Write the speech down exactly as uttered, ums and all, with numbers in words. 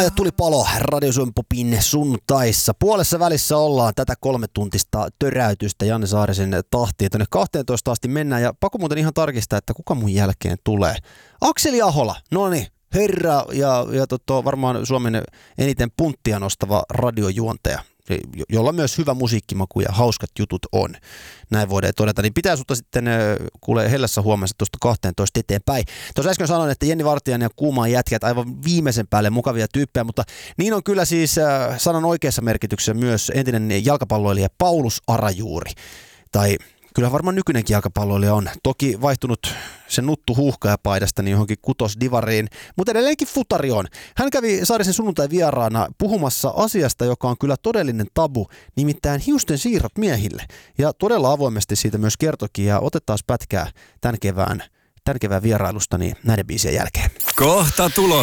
Tuli palo Radio Suomen Popin sunnuntaissa. Puolessa välissä ollaan tätä kolmetuntista töräytystä Janne Saarisen tahtiin. Tuonne kahteentoista asti mennään ja pakko muuten ihan tarkistaa, että kuka mun jälkeen tulee. Akseli Ahola, no niin, herra ja, ja toto, varmaan Suomen eniten punttia nostava radiojuontaja, jolla myös hyvä musiikkimaku ja hauskat jutut on. Näin voidaan todeta. Niin pitää sutta sitten kuule hellässä huomassa tuosta kahteentoista eteenpäin. Tuossa äsken sanoin, että Jenni Vartiainen ja Kuumaan jätkät aivan viimeisen päälle mukavia tyyppejä, mutta niin on kyllä siis äh, sanan oikeassa merkityksessä myös entinen jalkapalloilija Paulus Arajuuri. Tai kyllä varmaan nykyinenkin jalkapalloilija on toki vaihtunut sen nuttu huuhkajapaidasta niin johonkin kutosdivariin, mutta edelleenkin futari on. Hän kävi Saarisen sunnuntai vieraana puhumassa asiasta, joka on kyllä todellinen tabu, nimittäin hiusten siirrot miehille. Ja todella avoimesti siitä myös kertokin ja otetaan pätkää tämän kevään, tämän kevään vierailusta niin näiden biisien jälkeen. Kohta tulos.